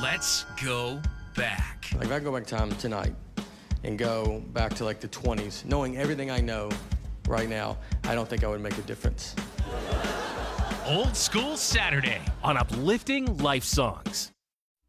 Let's go back. Like if I go back time tonight and go back to like the 20s, knowing everything I know right now, I don't think I would make a difference. Old School Saturday On Uplifting Life Songs.